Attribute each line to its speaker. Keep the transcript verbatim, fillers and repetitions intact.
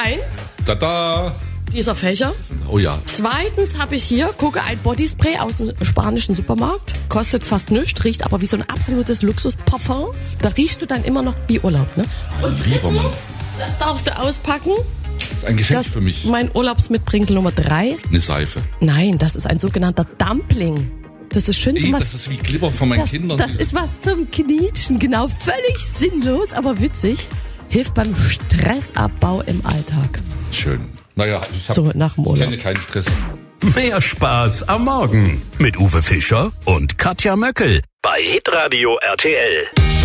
Speaker 1: eins,
Speaker 2: Tada!
Speaker 1: dieser Fächer.
Speaker 2: Oh ja.
Speaker 1: Zweitens habe ich hier, gucke, ein Bodyspray aus dem spanischen Supermarkt. Kostet fast nichts, riecht aber wie so ein absolutes Luxusparfum. Da riechst du dann immer noch wie Urlaub, ne? Und
Speaker 2: Lieber Mann.
Speaker 1: das darfst du auspacken.
Speaker 2: Das ist ein Geschenk
Speaker 1: Das
Speaker 2: für mich.
Speaker 1: mein Urlaubsmitbringsel Nummer drei.
Speaker 2: Eine Seife.
Speaker 1: Nein, das ist ein sogenannter Dumpling. Das ist schön
Speaker 2: Ey,
Speaker 1: zum was.
Speaker 2: das ist wie Glibber von meinen
Speaker 1: das,
Speaker 2: Kindern.
Speaker 1: das ist was zum Knietschen, genau. Völlig sinnlos, aber witzig. Hilft beim Stressabbau im Alltag.
Speaker 2: Schön. Naja, ich hab,
Speaker 1: So, nach dem Urlaub.
Speaker 2: kenne keinen Stress.
Speaker 3: Mehr Spaß am Morgen mit Uwe Fischer und Katja Möckel bei Hitradio R T L.